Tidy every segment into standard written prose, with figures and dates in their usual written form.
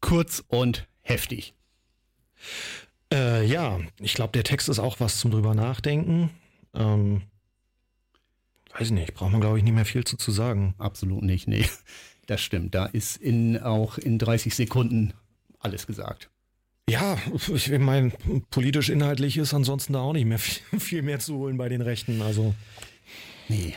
kurz und heftig. Ja, ich glaube, der Text ist auch was zum drüber nachdenken. Weiß nicht, braucht man, glaube ich, nicht mehr viel zu sagen. Absolut nicht, nee. Das stimmt. Da ist auch in 30 Sekunden alles gesagt. Ja, ich meine, politisch inhaltlich ist ansonsten da auch nicht mehr viel mehr zu holen bei den Rechten. Also. Nee.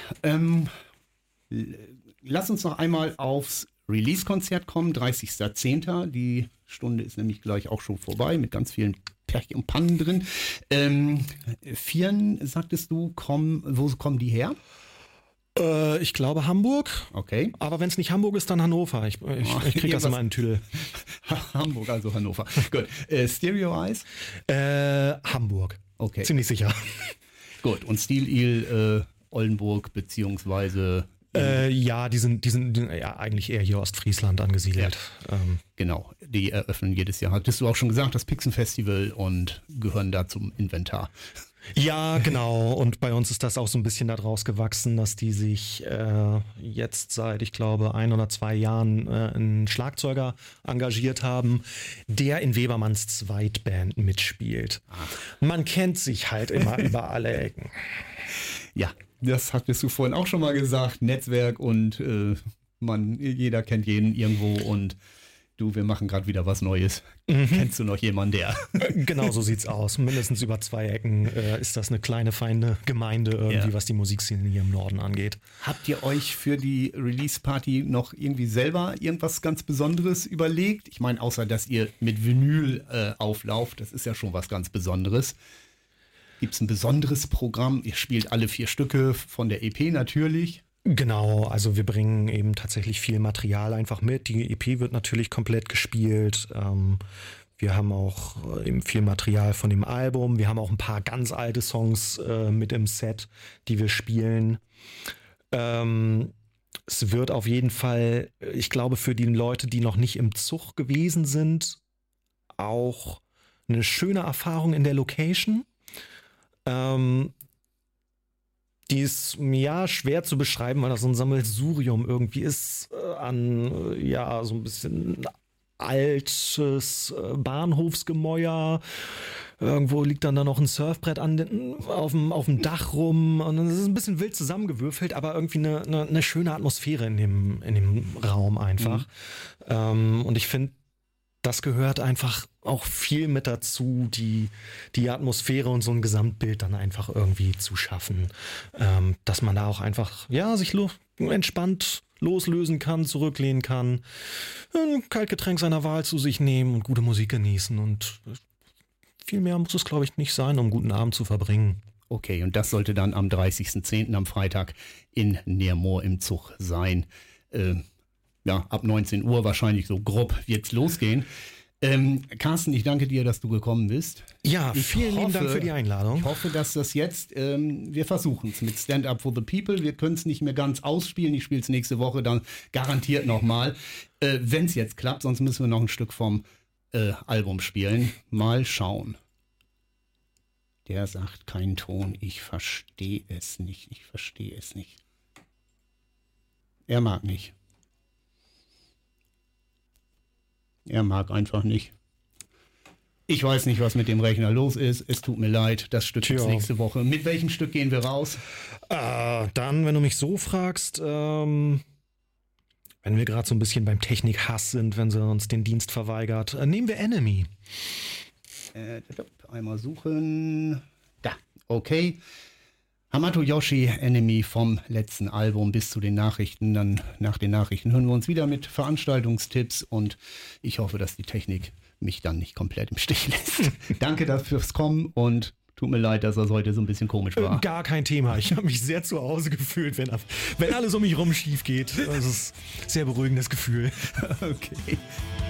Lass uns noch einmal aufs Release-Konzert kommen, 30.10. Die Stunde ist nämlich gleich auch schon vorbei mit ganz vielen Pech und Pannen drin. Vieren, sagtest du, wo kommen die her? Ich glaube Hamburg. Okay. Aber wenn es nicht Hamburg ist, dann Hannover. Ich kriege das immer in den Tüdel. Hamburg, also Hannover. Gut. Stereo Eyes? Hamburg. Okay. Ziemlich sicher. Gut. Und Steel Eel, Oldenburg, beziehungsweise... ja, die sind ja eigentlich eher hier Ostfriesland angesiedelt. Ja. Genau, die eröffnen jedes Jahr. Hattest du auch schon gesagt, das Pixen-Festival und gehören da zum Inventar. Ja, genau. Und bei uns ist das auch so ein bisschen daraus gewachsen, dass die sich jetzt seit, ich glaube, 1 oder 2 Jahren einen Schlagzeuger engagiert haben, der in Webermanns Zweitband mitspielt. Man kennt sich halt immer über alle Ecken. Ja, das hattest du vorhin auch schon mal gesagt. Netzwerk und jeder kennt jeden irgendwo und du, wir machen gerade wieder was Neues. Kennst du noch jemanden, der? Genau so sieht's aus. Mindestens über 2 Ecken ist das eine kleine, feine Gemeinde irgendwie, was die Musikszene hier im Norden angeht. Habt ihr euch für die Release-Party noch irgendwie selber irgendwas ganz Besonderes überlegt? Ich meine, außer dass ihr mit Vinyl auflauft, das ist ja schon was ganz Besonderes. Gibt es ein besonderes Programm? Ihr spielt alle 4 Stücke von der EP natürlich. Genau, also wir bringen eben tatsächlich viel Material einfach mit. Die EP wird natürlich komplett gespielt. Wir haben auch eben viel Material von dem Album. Wir haben auch ein paar ganz alte Songs mit im Set, die wir spielen. Es wird auf jeden Fall, ich glaube, für die Leute, die noch nicht im Zug gewesen sind, auch eine schöne Erfahrung in der Location. Die ist ja schwer zu beschreiben, weil das so ein Sammelsurium irgendwie ist an ja so ein bisschen altes Bahnhofsgemäuer. Irgendwo liegt dann da noch ein Surfbrett auf dem Dach rum und es ist ein bisschen wild zusammengewürfelt, aber irgendwie eine schöne Atmosphäre in dem Raum einfach. Und ich finde, das gehört einfach auch viel mit dazu, die Atmosphäre und so ein Gesamtbild dann einfach irgendwie zu schaffen. Dass man da auch einfach, ja, sich entspannt loslösen kann, zurücklehnen kann, ein Kaltgetränk seiner Wahl zu sich nehmen und gute Musik genießen. Und viel mehr muss es, glaube ich, nicht sein, um einen guten Abend zu verbringen. Okay, und das sollte dann am 30.10. am Freitag in Neermoor im Zug sein. Ja, ab 19 Uhr wahrscheinlich so grob wird's losgehen. Carsten, ich danke dir, dass du gekommen bist. Ja, vielen lieben Dank für die Einladung. Ich hoffe, dass das jetzt, wir versuchen es mit Stand Up for the People. Wir können es nicht mehr ganz ausspielen. Ich spiele es nächste Woche dann garantiert nochmal, wenn es jetzt klappt. Sonst müssen wir noch ein Stück vom Album spielen. Mal schauen. Der sagt keinen Ton. Ich verstehe es nicht. Er mag nicht. Er mag einfach nicht. Ich weiß nicht, was mit dem Rechner los ist. Es tut mir leid. Das Stück ist nächste Woche. Mit welchem Stück gehen wir raus? Dann, wenn du mich so fragst, wenn wir gerade so ein bisschen beim Technikhass sind, wenn sie uns den Dienst verweigert, nehmen wir Enemy. Einmal suchen. Da, okay. Hamato Yoshi, Enemy vom letzten Album bis zu den Nachrichten. Dann nach den Nachrichten hören wir uns wieder mit Veranstaltungstipps und ich hoffe, dass die Technik mich dann nicht komplett im Stich lässt. Danke dafür fürs Kommen und tut mir leid, dass das heute so ein bisschen komisch war. Gar kein Thema. Ich habe mich sehr zu Hause gefühlt, wenn alles um mich rum schief geht. Das ist ein sehr beruhigendes Gefühl. Okay.